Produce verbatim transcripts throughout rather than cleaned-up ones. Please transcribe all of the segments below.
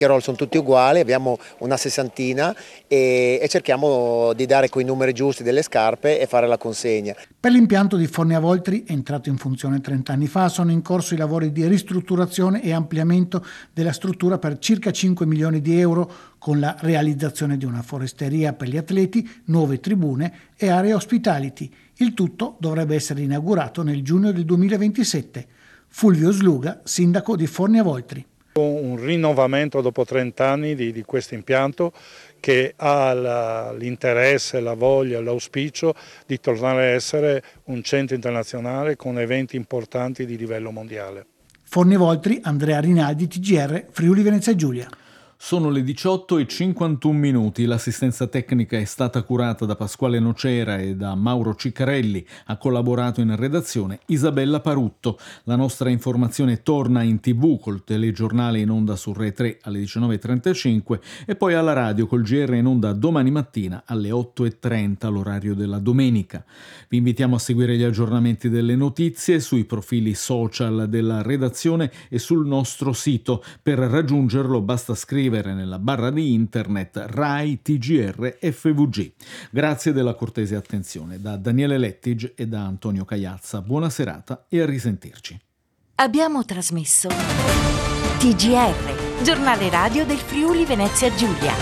I roll sono tutti uguali, abbiamo una sessantina e, e cerchiamo di dare quei numeri giusti delle scarpe e fare la consegna. Per l'impianto di Forni Avoltri, entrato in funzione trenta anni fa, sono in corso i lavori di ristrutturazione e ampliamento della struttura per circa cinque milioni di euro, con la realizzazione di una foresteria per gli atleti, nuove tribune e aree hospitality. Il tutto dovrebbe essere inaugurato nel giugno del duemilaventisette. Fulvio Sluga, sindaco di Forni Avoltri. Un rinnovamento dopo trenta anni di, di questo impianto che ha la, l'interesse, la voglia, l'auspicio di tornare a essere un centro internazionale con eventi importanti di livello mondiale. Forni Avoltri, Andrea Rinaldi, T G R, Friuli Venezia Giulia. Sono le diciotto e cinquantuno minuti, l'assistenza tecnica è stata curata da Pasquale Nocera e da Mauro Ciccarelli, ha collaborato in redazione Isabella Parutto. La nostra informazione torna in tv col telegiornale in onda su Rai tre alle diciannove e trentacinque e poi alla radio col G R in onda domani mattina alle otto e trenta, l'orario della domenica. Vi invitiamo a seguire gli aggiornamenti delle notizie sui profili social della redazione e sul nostro sito. Per raggiungerlo basta scrivere nella barra di internet Rai T G R F V G. Grazie della cortese attenzione da Daniele Lettige e da Antonio Cagliazza. Buona serata e a risentirci. Abbiamo trasmesso T G R, giornale radio del Friuli Venezia Giulia.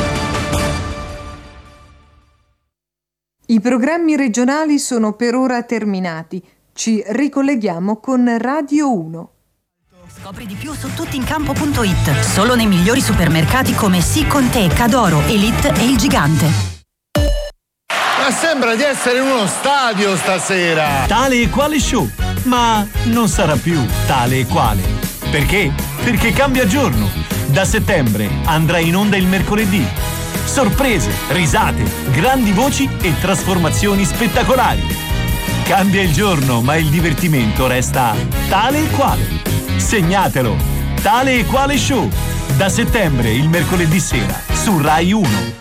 I programmi regionali sono per ora terminati. Ci ricolleghiamo con Radio uno. Scopri di più su tuttincampo punto it. Solo nei migliori supermercati come Sì con te, Cadoro, Elite e Il Gigante. Ma sembra di essere in uno stadio stasera. Tale e quale show, ma non sarà più tale e quale. Perché? Perché cambia giorno. Da settembre andrà in onda il mercoledì. Sorprese, risate, grandi voci e trasformazioni spettacolari. Cambia il giorno, ma il divertimento resta tale e quale. Segnatelo, Tale e Quale Show, da settembre il mercoledì sera su Rai uno.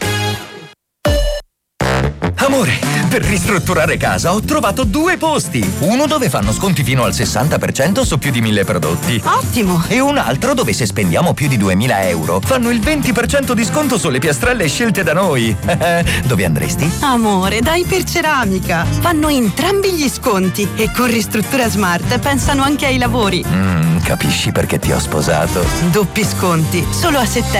Amore, per ristrutturare casa ho trovato due posti. Uno dove fanno sconti fino al sessanta per cento su più di mille prodotti. Ottimo! E un altro dove se spendiamo più di duemila euro fanno il venti per cento di sconto sulle piastrelle scelte da noi. Dove andresti? Amore, da Iperceramica. Fanno entrambi gli sconti e con Ristruttura Smart pensano anche ai lavori. Mm, capisci perché ti ho sposato? Doppi sconti, solo a settembre.